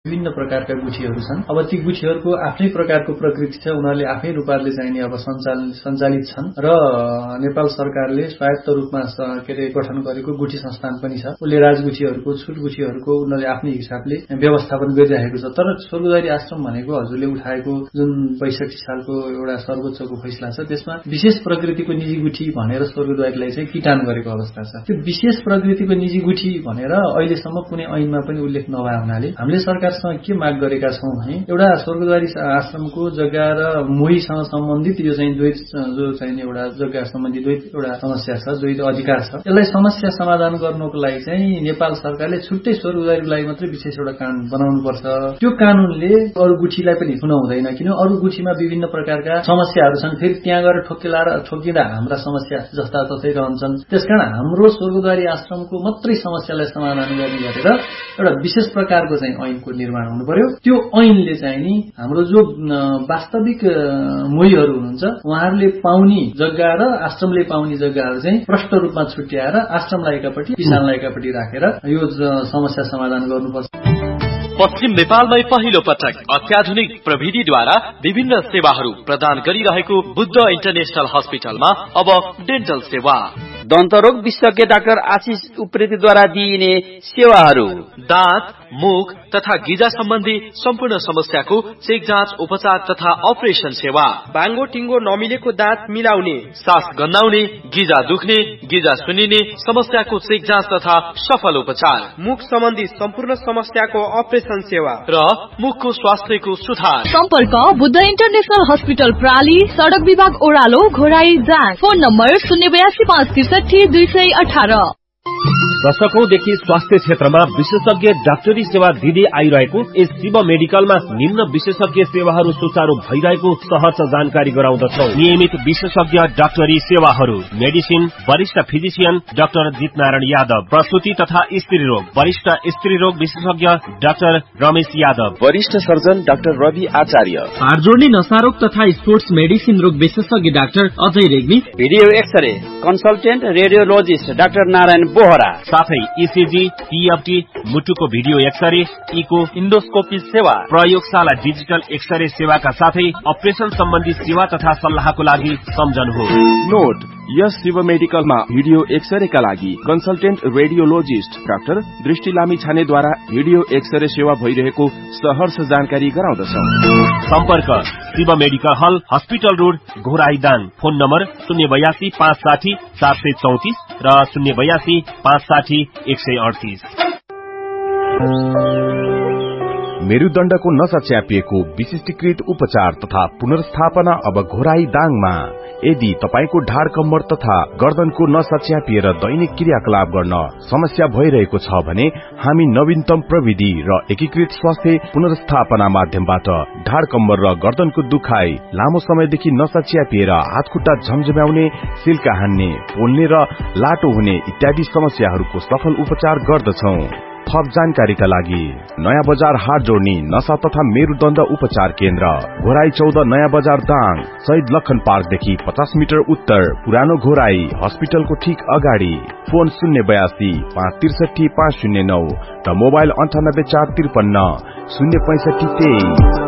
विभिन्न प्रकारका गुठीहरू छन्। अब ती गुठीहरूको आफ्नै प्रकारको प्रकृति छ, उनीहरूले आफ्नै रूपले चाहिँ अब सञ्चालित छन् र नेपाल सरकारले स्वायत्त रूपमा गठन गरेको गुठी संस्थान पनि छ। उसले राजगुठीहरूको छुटगुठीहरूको उनीहरूले आफ्नै हिसाबले व्यवस्थापन गरिरहेको छ। तर स्वर्गद्वारी आश्रम भनेको हजुरले उठाएको जुन 62 सालको एउटा सर्वोच्चको फैसला छ त्यसमा विशेष प्रकृतिको निजी गुठी भनेर स्वर्गद्वारीलाई चाहिँ किटान गरेको अवस्था छ। त्यो विशेष प्रकृतिको निजी गुठी भनेर अहिलेसम्म कुनै ऐनमा पनि उल्लेख नभए हुनाले हामीले सरकारसँग के माग गरेका छौं भने एउटा स्वर्गद्वारी आश्रमको जग्गा र मोहीसँग सम्बन्धित यो चाहिँ द्वैत जो चाहिँ एउटा जग्गा सम्बन्धी द्वैत एउटा समस्या छ, द्वैत अधिकार छ, यसलाई समस्या समाधान गर्नको लागि चाहिँ नेपाल सरकारले छुट्टै स्वर्गद्वारीको लागि मात्रै विशेष एउटा कानून बनाउनु पर्छ। त्यो कानूनले अरु गुठीलाई पनि छुन हुँदैन, किन अरु गुठीमा विभिन्न प्रकारका समस्याहरू छन्, फेरि त्यहाँ गएर ठोकिँदा हाम्रा समस्या जस्ता ततै रहन्छन्। त्यसकारण हाम्रो स्वर्गद्वारी आश्रमको मात्रै समस्यालाई समाधान गर्ने गरेर एउटा विशेष प्रकारको चाहिँ ऐनको निर्माण हुनु पर्यो। त्यो ऐनले चाहिँ नि हाम्रो जो वास्तविक मोहीहरू हुनुहुन्छ उहाँहरूले पाउने जग्गा र आश्रमले पाउने जग्गाहरू चाहिँ प्रष्ट रूपमा छुट्याएर आश्रमलाई एकापट्टि किसानलाई एकापट्टि राखेर यो समस्या समाधान गर्नुपर्छ। पश्चिम नेपालमै पहिलो पटक अत्याधुनिक प्रविधिद्वारा विभिन्न सेवाहरू प्रदान गरिरहेको बुद्ध इन्टरनेशनल हस्पिटलमा अब डेन्टल सेवा, दन्तरोग विशेषज्ञ डाक्टर आशिष उप्रेतीद्वारा दिइने सेवाहरू, दाँत, मुख तथा गिजा सम्बन्धी सम्पूर्ण समस्याको चेक जाँच, उपचार तथा अपरेसन सेवा, बाङ्गो टिङ्गो नमिलेको दाँत मिलाउने, सास गन्नाउने, गिजा दुख्ने, गिजा सुनिने समस्याको चेक जाँच तथा सफल उपचार, मुख सम्बन्धी सम्पूर्ण समस्याको अपरेसन सेवा र मुखको स्वास्थ्यको सुधार। सम्पर्क बुद्ध इन्टरनेशनल हस्पिटल प्राली, सडक विभाग ओह्रालो, घोराई जाँच। Phone number 082563218। दशकौंदेखि स्वास्थ्य क्षेत्रमा विशेषज्ञ डाक्टरी सेवा दिँदै आइरहेको यस शिव मेडिकलमा निम्न विशेषज्ञ सेवाहरू सुचारू भइरहेको सहर्ष जानकारी गराउँदछौं। नियमित विशेषज्ञ डाक्टरी सेवाहरू, मेडिसिन, वरिष्ठ फिजिशियन डाक्टर जितनारायण यादव, प्रसूति तथा स्त्री रोग, वरिष्ठ स्त्री रोग विशेषज्ञ डाक्टर रमेश यादव, वरिष्ठ सर्जन डाक्टर रवि आचार्य, हाड जोड्ने नसारोग तथा स्पोर्ट्स मेडिसिन रोग विशेषज्ञ doctor Ajay Regmi, video x-ray consultant radiologist doctor Narayan Bohra, साथै इसिजी, टीएफटी, मुटुको भिडियो एक्सरे, इको, इन्डोस्कोपी सेवा, प्रयोगशाला डिजिटल एक्सरे सेवाका साथै अपरेसन सम्बन्धी सेवा तथा सल्लाहको लागि सम्झनुहोस्। नोट, यस शिव मेडिकलमा भिडियो एक्सरेका लागि कन्सल्टेन्ट रेडियोलोजिस्ट डाक्टर दृष्टि लामिछानेद्वारा भिडियो एक्सरे सेवा भइरहेको सहर्ष जानकारी गराउँदछौं। सम्पर्क शिव मेडिकल हल, हस्पिटल रोड, घोराईदाङ। फोन नम्बर 082 560 734 र 082 560 138। मेरुदण्डको नसा च्यापिएको विशिष्टीकृत उपचार तथा पुनर्स्थापना अब घोराई दाङमा। यदि तपाईको ढाड कम्मर तथा गर्दनको नसा च्यापिएर दैनिक क्रियाकलाप गर्न समस्या भइरहेको छ भने हामी नवीनतम प्रविधि र एकीकृत स्वास्थ्य पुनर्स्थापना माध्यमबाट ढाड कम्मर र गर्दनको दुखाइ, लामो समयदेखि नसा च्यापिएर हातखुट्टा झमझम्याउने, सिल्का हान्ने, पोल्ने र लाटो हुने इत्यादि समस्याहरूको सफल उपचार गर्दछौं। थप जानकारीका लागि नयाँ बजार हाट जोड्ने नसा तथा मेरुदण्ड उपचार केन्द्र, घोराई 14 नयाँ बजार दाङ, शहीद लखन पार्कदेखि 50 मिटर उत्तर, पुरानो घोराई हस्पिटलको ठीक अगाडि। फोन 082 563 509 र मोबाइल 98 453 065 23।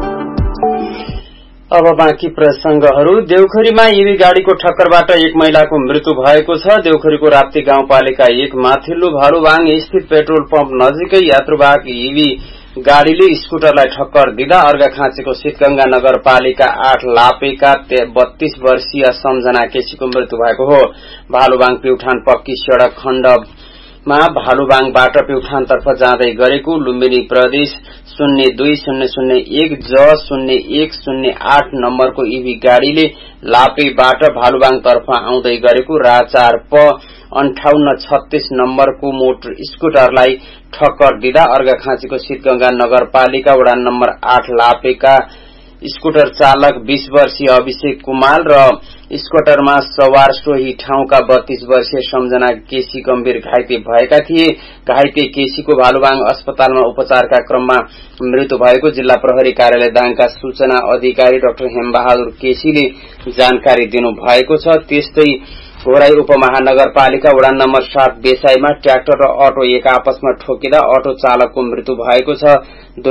अब बाँकी प्रसंगहरू। देउखरीमा ईवी गाड़ीको ठक्करबाट एक महिलाको मृत्यु भएको छ। देउखरीको राप्ती गाउँपालिका 1 माथिल्लो भालुबाङ स्थित पेट्रोल पम्प नजिकै यात्रुवाहक ईवी गाड़ीले स्कुटरलाई ठक्कर दिँदा अर्घाखाँचीको शीतगंगा नगरपालिका 8 लापेका 32 वर्षीय सम्झना केसीको मृत्यु भएको हो। भालुबाङ प्युठान पक्की सड़क खण्डमा भालुबाङबाट प्युठानतर्फ जाँदै गरेको लुम्बिनी प्रदेश 02001 ज 0108 नम्बरको ईवी गाड़ीले लापेबाट भालुबाङतर्फ आउँदै गरेको राचार प 5836 नम्बरको मोटर स्कुटरलाई ठक्कर दिँदा अर्घाखाँचीको शीतगंगा नगरपालिका वडा नम्बर 8 लापेका स्कुटर चालक 20 वर्षीय अभिषेक कुमार र स्कुटरमा सवार सोही ठाउँका 32 वर्षीय सम्झना केसी गम्भीर घाइते भएका थिए। घाइते केसीको भालुबाङ अस्पतालमा उपचारका क्रममा मृत्यु भएको जिल्ला प्रहरी कार्यालय दाङका सूचना अधिकारी डाक्टर हेमबहादुर केसीले जानकारी दिनु भएको छ। त्यस्तै घोराई उपमहानगरपालिका वडा नम्बर 7 बेसाईमा ट्र्याक्टर र अटो एक आपसमा ठोकिँदा अटो चालकको मृत्यु भएको छ।